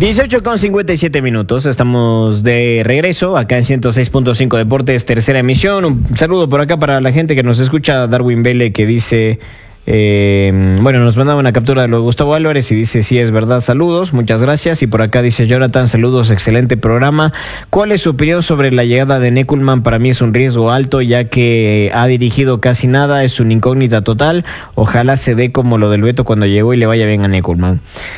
18:57. Estamos de regreso acá en 106.5 Deportes, tercera emisión. Un saludo por acá para la gente que nos escucha. Darwin Vélez, que dice... nos mandaba una captura de lo de Gustavo Álvarez y dice: sí, es verdad, saludos, muchas gracias. Y por acá dice Jonathan: saludos, excelente programa. ¿Cuál es su opinión sobre la llegada de Neckelmann? Para mí es un riesgo alto, ya que ha dirigido casi nada, es una incógnita total. Ojalá se dé como lo del Beto cuando llegó y le vaya bien a Neckelmann.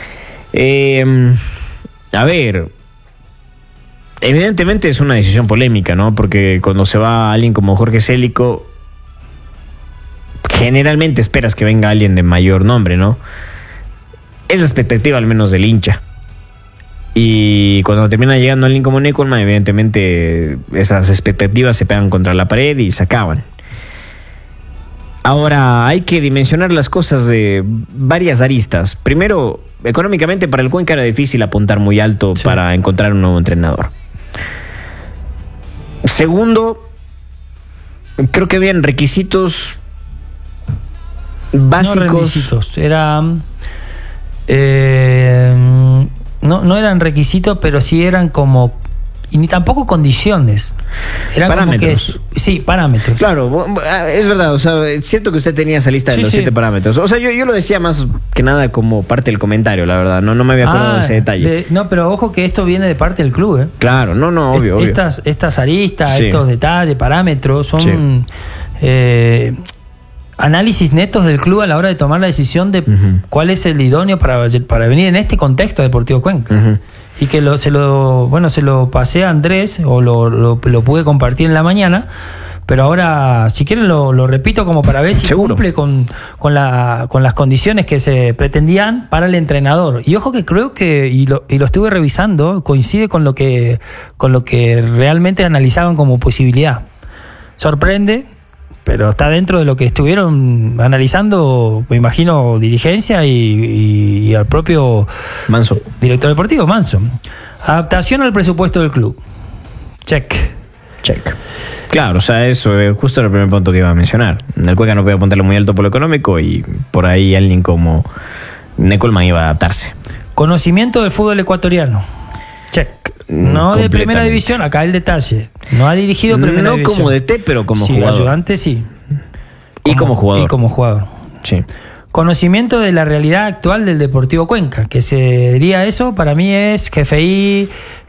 A ver, evidentemente es una decisión polémica, ¿no? Porque cuando se va alguien como Jorge Célico, generalmente esperas que venga alguien de mayor nombre, ¿no? Es la expectativa al menos del hincha. Y cuando termina llegando alguien como Neckelmann, evidentemente esas expectativas se pegan contra la pared y se acaban. Ahora, hay que dimensionar las cosas de varias aristas. Primero, económicamente para el Cuenca era difícil apuntar muy alto para encontrar un nuevo entrenador. Segundo, creo que habían requisitos básicos. No requisitos, eran no eran requisitos, pero sí eran como, y ni tampoco condiciones, eran parámetros. Como que, sí, parámetros. Claro, es verdad, o sea, es cierto que usted tenía esa lista de los 7 parámetros. O sea, yo lo decía más que nada como parte del comentario, la verdad, no me había acordado de ese detalle. No, pero ojo que esto viene de parte del club, ¿eh? Claro, obvio. Estas aristas, estos detalles, parámetros, son análisis netos del club a la hora de tomar la decisión de cuál es el idóneo para venir en este contexto de Deportivo Cuenca. Y que se lo pasé a Andrés, o lo pude compartir en la mañana, pero ahora, si quieren, lo repito como para ver si cumple con las condiciones que se pretendían para el entrenador. Y ojo que creo que, y lo estuve revisando, coincide con lo que realmente analizaban como posibilidad. Sorprende, pero está dentro de lo que estuvieron analizando, me imagino, dirigencia y al propio Manso, director deportivo, Manso. Adaptación al presupuesto del club. Check. Claro, o sea, eso es justo el primer punto que iba a mencionar. El Cuenca no podía apuntarle muy alto por lo económico y por ahí alguien como Neckelmann iba a adaptarse. Conocimiento del fútbol ecuatoriano. Check. No de primera división, acá el detalle. No ha dirigido primera división. No como DT, pero como jugador. Ayudante sí. Y como jugador. Y como jugador. Sí. Conocimiento de la realidad actual del Deportivo Cuenca, que se diría eso, para mí es GFI,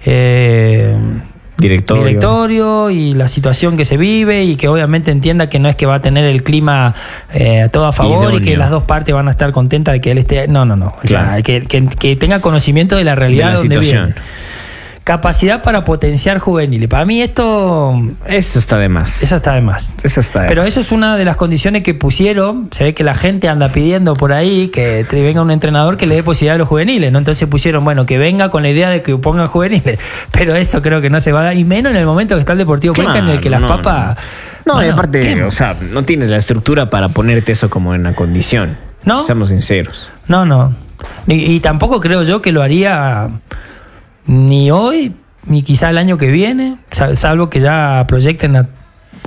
directorio y la situación que se vive, y que obviamente entienda que no es que va a tener el clima todo a favor idóneo, y que las dos partes van a estar contentas de que él esté. No. O sea, que tenga conocimiento de la realidad de la donde situación. Viene. Capacidad para potenciar juveniles. Para mí eso está de más. Eso está de más. Pero eso es una de las condiciones que pusieron. Se ve que la gente anda pidiendo por ahí que venga un entrenador que le dé posibilidad a los juveniles, ¿no? Entonces pusieron, que venga con la idea de que pongan juveniles. Pero eso creo que no se va a dar, y menos en el momento que está el Deportivo Cuenca, en el que las papas... No, y aparte, o sea, no tienes la estructura para ponerte eso como en una condición. ¿No? Seamos sinceros. No. Y tampoco creo yo que lo haría... ni hoy, ni quizá el año que viene, salvo que ya proyecten